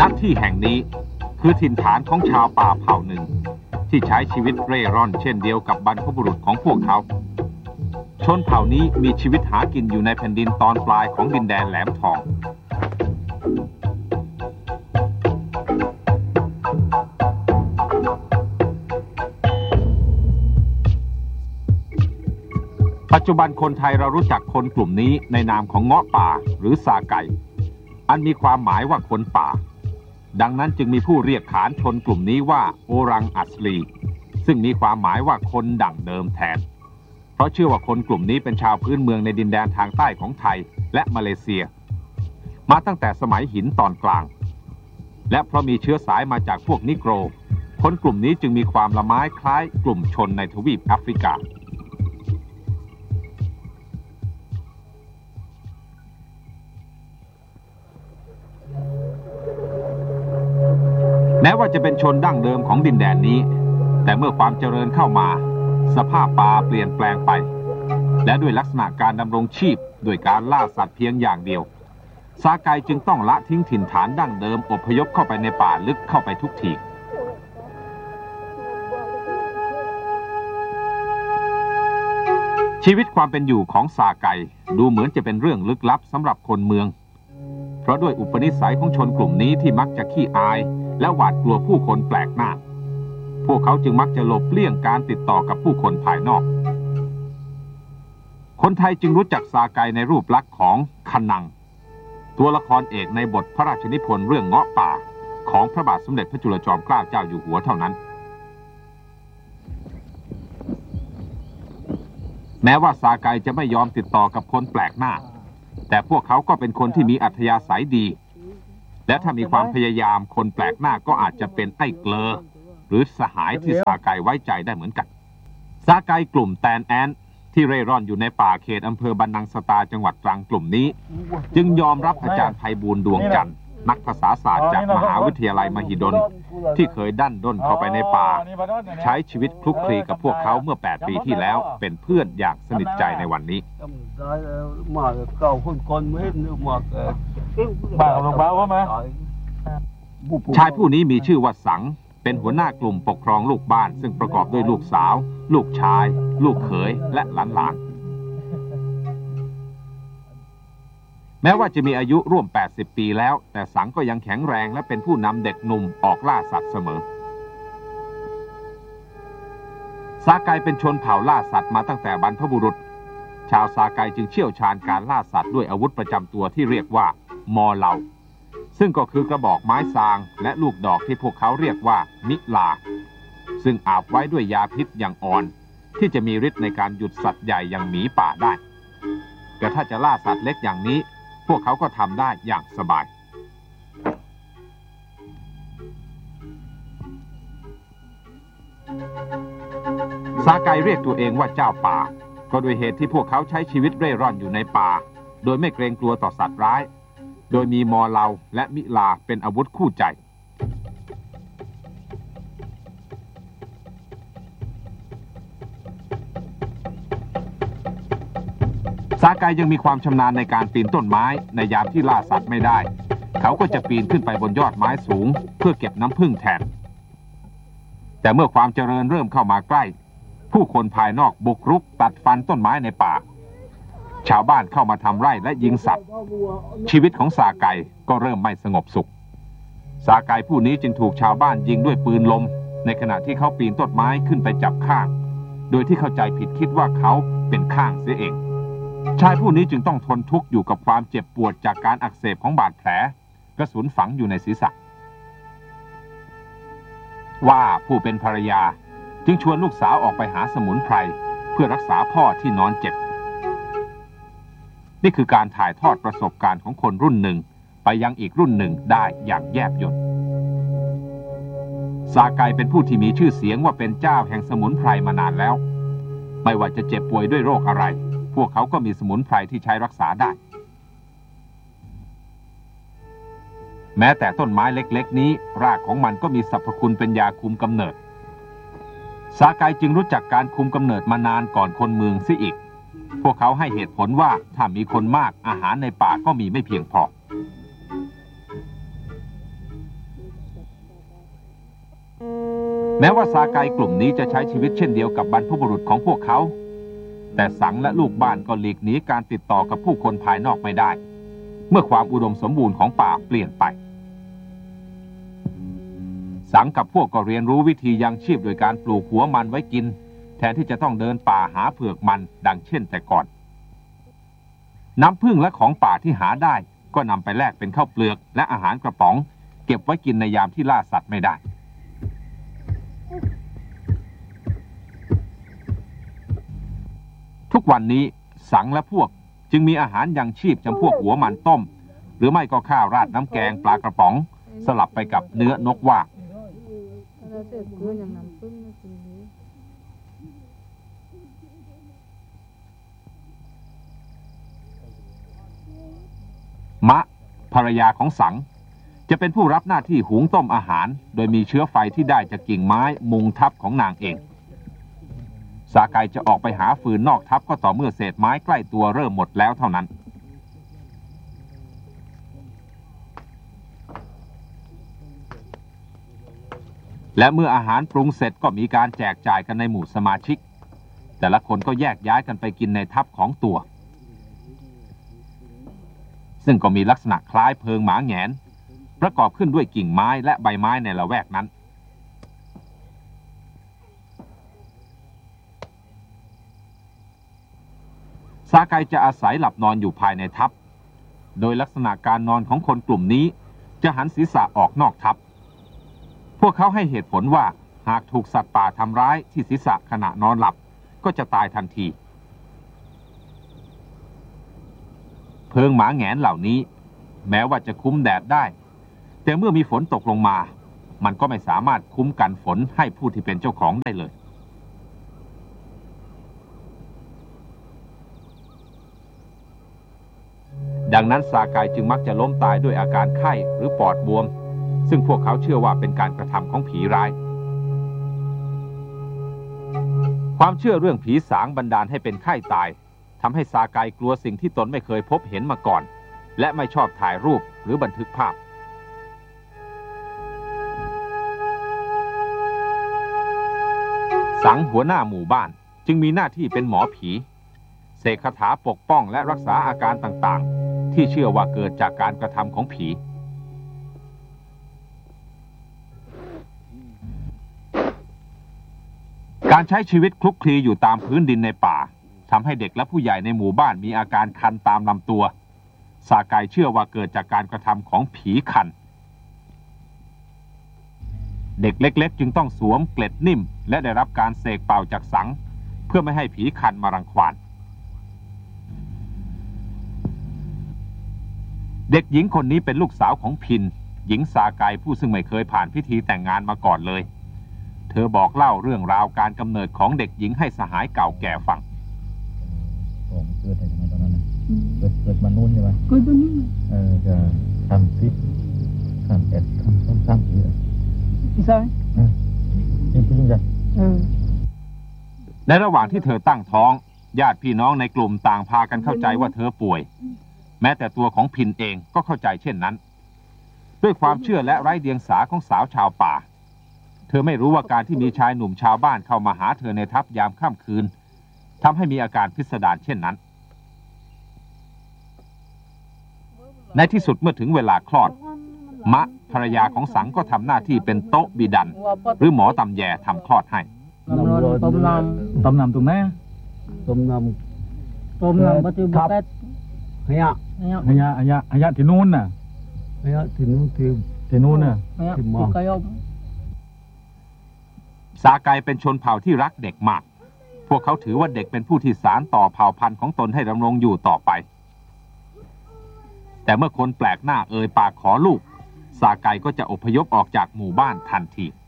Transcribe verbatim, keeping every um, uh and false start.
ที่แห่งนี้คือถิ่นฐานของชาวป่าเผ่าหนึ่งที่ใช้ชีวิตเร่ร่อนเช่นเดียวกับบรรพบุรุษของพวกเขาชนเผ่านี้มีชีวิตหากินอยู่ในแผ่นดินตอนปลายของดินแดนแหลมทองปัจจุบันคนไทยเรารู้จักคนกลุ่มนี้ในนามของเงาะป่าหรือซาไก่อันมีความหมายว่าคนป่าดังนั้นจึงมีผู้เรียกขานชนกลุ่มนี้ว่าโอรังอัสลีซึ่งมีความหมายว่าคนดั่งเดิมแทนเพราะเชื่อว่าคนกลุ่มนี้เป็นชาวพื้นเมืองในดินแดนทางใต้ของไทยและมาเลเซียมาตั้งแต่สมัยหินตอนกลางและเพราะมีเชื้อสายมาจากพวกนิโกรคนกลุ่มนี้จึงมีความละไม้คล้ายกลุ่มชนในทวีปแอฟริกาแม้ว่าจะเป็นชนดั้งเดิมของดินแดนนี้แต่เมื่อความเจริญเข้ามาสภาพป่าเปลี่ยนแปลงไปและด้วยลักษณะการดำรงชีพด้วยการล่าสัตว์เพียงอย่างเดียวซาไกจึงต้องละทิ้งถิ่นฐานดั้งเดิมอพยพเข้าไปในป่าลึกเข้าไปทุกทีชีวิตความเป็นอยู่ของซาไกดูเหมือนจะเป็นเรื่องลึกลับสำหรับคนเมืองเพราะด้วยอุปนิสัยของชนกลุ่มนี้ที่มักจะขี้อายและหวาดกลัวผู้คนแปลกหน้าพวกเขาจึงมักจะหลบเลี่ยงการติดต่อกับผู้คนภายนอกคนไทยจึงรู้จักซาไกในรูปลักษณ์ของคะนังตัวละครเอกในบทพระราชนิพนธ์เรื่องเงาะป่าของพระบาทสมเด็จพระจุลจอมเกล้าเจ้าอยู่หัวเท่านั้นแม้ว่าซาไกจะไม่ยอมติดต่อกับคนแปลกหน้าแต่พวกเขาก็เป็นคนที่มีอัธยาศัยดีและถ้ามีความพยายามคนแปลกหน้าก็อาจจะเป็นไอ้เกลอหรือสหายที่ซาไกไว้ใจได้เหมือนกันซาไกกลุ่มแตนแอนที่เร่ร่อนอยู่ในป่าเขตอำเภอบันนังสตาจังหวัดตรังกลุ่มนี้จึงยอมรับอาจารย์ไพบูลย์ดวงจันทร์นักภาษาศาสตร์จากมหาวิทยาลัยมหิดลที่เคยดั้นด้นเข้าไปในป่าใช้ชีวิตคลุกคลีกับพวกเขาเมื่อแปดปีที่แล้วเป็นเพื่อนอย่างสนิทใจในวันนี้ชายผู้นี้มีชื่อว่าสังเป็นหัวหน้ากลุ่มปกครองลูกบ้านซึ่งประกอบด้วยลูกสาวลูกชายลูกเขยและหลานๆแม้ว่าจะมีอายุร่วมแปดสิบปีแล้วแต่สังก็ยังแข็งแรงและเป็นผู้นำเด็กหนุ่มออกล่าสัตว์เสมอซาไกเป็นชนเผ่าล่าสัตว์มาตั้งแต่บรรพบุรุษชาวซาไกจึงเชี่ยวชาญการล่าสัตว์ด้วยอาวุธประจำตัวที่เรียกว่ามอเหลาซึ่งก็คือกระบอกไม้ซางและลูกดอกที่พวกเขาเรียกว่ามิลาซึ่งอาบไว้ด้วยยาพิษอย่างอ่อนที่จะมีฤทธิ์ในการหยุดสัตว์ใหญ่อย่างหมีป่าได้แต่ถ้าจะล่าสัตว์เล็กอย่างนี้พวกเขาก็ทำได้อย่างสบายซาไกเรียกตัวเองว่าเจ้าป่าก็โดยเหตุที่พวกเขาใช้ชีวิตเร่ร่อนอยู่ในป่าโดยไม่เกรงกลัวต่อสัตว์ร้ายโดยมีมอเหลาและมิลาเป็นอาวุธคู่ใจซาไกยังมีความชำนาญในการปีนต้นไม้ในยามที่ล่าสัตว์ไม่ได้เขาก็จะปีนขึ้นไปบนยอดไม้สูงเพื่อเก็บน้ำผึ้งแทนแต่เมื่อความเจริญเริ่มเข้ามาใกล้ผู้คนภายนอกบุกรุกตัดฟันต้นไม้ในป่าชาวบ้านเข้ามาทำไร่และยิงสัตว์ชีวิตของซาไกก็เริ่มไม่สงบสุขซาไกผู้นี้จึงถูกชาวบ้านยิงด้วยปืนลมในขณะที่เขาปีนต้นไม้ขึ้นไปจับข้างโดยที่เข้าใจผิดคิดว่าเขาเป็นข้างเสียเองชายผู้นี้จึงต้องทนทุกข์อยู่กับความเจ็บปวดจากการอักเสบของบาดแผลกระสุนฝังอยู่ในศีรษะว่าผู้เป็นภรรยาจึงชวนลูกสาวออกไปหาสมุนไพรเพื่อรักษาพ่อที่นอนเจ็บนี่คือการถ่ายทอดประสบการณ์ของคนรุ่นหนึ่งไปยังอีกรุ่นหนึ่งได้อย่างแยบยลซาไกเป็นผู้ที่มีชื่อเสียงว่าเป็นเจ้าแห่งสมุนไพรมานานแล้วไม่ว่าจะเจ็บป่วยด้วยโรคอะไรพวกเขาก็มีสมุนไพรที่ใช้รักษาได้แม้แต่ต้นไม้เล็กๆนี้รากของมันก็มีสรรพคุณเป็นยาคุมกำเนิดซาไกจึงรู้จักการคุมกำเนิดมานานก่อนคนเมืองซิอีกพวกเขาให้เหตุผลว่าถ้ามีคนมากอาหารในป่าก็มีไม่เพียงพอแม้ว่าซาไกกลุ่มนี้จะใช้ชีวิตเช่นเดียวกับบรรพบุรุษของพวกเขาแต่สังและลูกบ้านก็หลีกหนีการติดต่อกับผู้คนภายนอกไม่ได้เมื่อความอุดมสมบูรณ์ของป่าเปลี่ยนไปสังกับพวกก็เรียนรู้วิธียังชีพโดยการปลูกหัวมันไว้กินแทนที่จะต้องเดินป่าหาเผือกมันดังเช่นแต่ก่อนน้ำผึ้งและของป่าที่หาได้ก็นำไปแลกเป็นข้าวเปลือกและอาหารกระป๋องเก็บไว้กินในยามที่ล่าสัตว์ไม่ได้ทุกวันนี้สังและพวกจึงมีอาหารยังชีพจำพวกหัวมันต้มหรือไม่ก็ข้าวราดน้ำแกงปลากระป๋องสลับไปกับเนื้อนกว่ามะภรรยาของสังจะเป็นผู้รับหน้าที่หุงต้มอาหารโดยมีเชื้อไฟที่ได้จากกิ่งไม้มุงทับของนางเองสาไกจะออกไปหาฟืนนอกทับก็ต่อเมื่อเศษไม้ใกล้ตัวเริ่มหมดแล้วเท่านั้นและเมื่ออาหารปรุงเสร็จก็มีการแจกจ่ายกันในหมู่สมาชิกแต่ละคนก็แยกย้ายกันไปกินในทับของตัวซึ่งก็มีลักษณะคล้ายเพิงหมาแหงนประกอบขึ้นด้วยกิ่งไม้และใบไม้ในละแวกนั้นซาไกจะอาศัยหลับนอนอยู่ภายในทับโดยลักษณะการนอนของคนกลุ่มนี้จะหันศีรษะออกนอกทับพวกเขาให้เหตุผลว่าหากถูกสัตว์ป่าทำร้ายที่ศีรษะขณะนอนหลับก็จะตายทันทีเพิงหมาแหงนเหล่านี้แม้ว่าจะคุ้มแดดได้แต่เมื่อมีฝนตกลงมามันก็ไม่สามารถคุ้มกันฝนให้ผู้ที่เป็นเจ้าของได้เลยดังนั้นซาไกจึงมักจะล้มตายด้วยอาการไข้หรือปอดบวมซึ่งพวกเขาเชื่อว่าเป็นการกระทำของผีร้ายความเชื่อเรื่องผีสางบันดาลให้เป็นไข้ตายทำให้ซาไกกลัวสิ่งที่ตนไม่เคยพบเห็นมาก่อนและไม่ชอบถ่ายรูปหรือบันทึกภาพสังหัวหน้าหมู่บ้านจึงมีหน้าที่เป็นหมอผีเสกคาถาปกป้องและรักษาอาการต่างๆที่เชื่อว่าเกิดจากการกระทำของผีการใช้ชีวิตคลุกคลีอยู่ตามพื้นดินในป่าทำให้เด็กและผู้ใหญ่ในหมู่บ้านมีอาการคันตามลำตัวซาไกเชื่อว่าเกิดจากการกระทำของผีคันเด็กเล็กๆจึงต้องสวมเกล็ดนิ่มและได้รับการเสกเป่าจากสังเพื่อไม่ให้ผีคันมารังควานเด็กหญิงคนนี้เป็นลูกสาวของพินหญิงซาไกผู้ซึ่งไม่เคยผ่านพิธีแต่งงานมาก่อนเลยเธอบอกเล่าเรื่องราวการกำเนิดของเด็กหญิงให้สหายเก่าแก่ฟังเกิดอะไรตอนนั้นเกิดเกิดมานู่นใช่ไหมเกิดมานู่นเออจะทำซิปทำแอดทำซ้ำซ้ำอีกใช่ไหมยังพูดยังไงในระหว่างที่เธอตั้งท้องญาติพี่น้องในกลุ่มต่างพากันเข้าใจว่าเธอป่วยแม้แต่ตัวของพินเองก็เข้าใจเช่นนั้นด้วยความเชื่อและไร้เดียงสาของสาวชาวป่าเธอไม่รู้ว่าการที่มีชายหนุ่มชาวบ้านเข้ามาหาเธอในทับยามค่ำคืนทำให้มีอาการพิสดารเช่นนั้นในที่สุดเมื่อถึงเวลาคลอดมะภรรยาของสังก็ทำหน้าที่เป็นโต๊ะบิดันหรือหมอตำแยทำคลอดให้ต้มน้ำต้มน้ำตรงไหนต้มน้ำต้มน้ำปฏิบัติฮยะฮยะฮยะฮยะฮยะที่นู่นน่ะฮยะที่นู่นที่ที่นู่นน่ะที่มอซาไกเป็นชนเผ่าที่รักเด็กมากพวกเขาถือว่าเด็กเป็นผู้ที่สานต่อเผ่าพันธุ์ของตนให้ดำรงอยู่ต่อไปแต่เมื่อคนแปลกหน้าเอ่ยปากขอลูกซาไกก็จะอพยพออกจากหมู่บ้านทันที